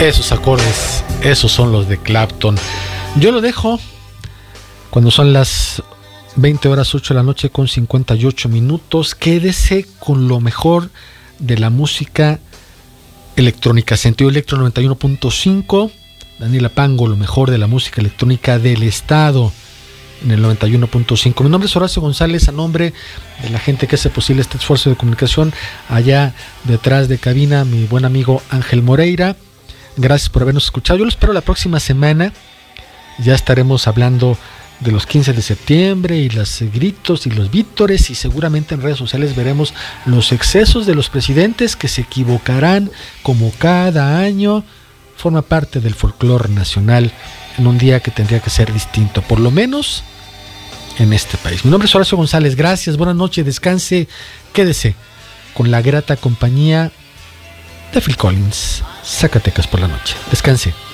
Esos acordes, esos son los de Clapton. Yo lo dejo cuando son las 20:08 de la noche con 58 minutos. Quédese con lo mejor de la música electrónica. Sentido Electro 91.5. Daniela Pango, lo mejor de la música electrónica del estado en el 91.5. Mi nombre es Horacio González, a nombre de la gente que hace posible este esfuerzo de comunicación. Allá detrás de cabina, mi buen amigo Ángel Moreira. Gracias por habernos escuchado. Yo lo espero la próxima semana. Ya estaremos hablando de los 15 de septiembre y los gritos y los vítores, y seguramente en redes sociales veremos los excesos de los presidentes que se equivocarán como cada año. Forma parte del folclore nacional en un día que tendría que ser distinto, por lo menos en este país. Mi nombre es Horacio González. Gracias, buenas noches, descanse, quédese con la grata compañía de Phil Collins. Zacatecas por la noche. Descanse.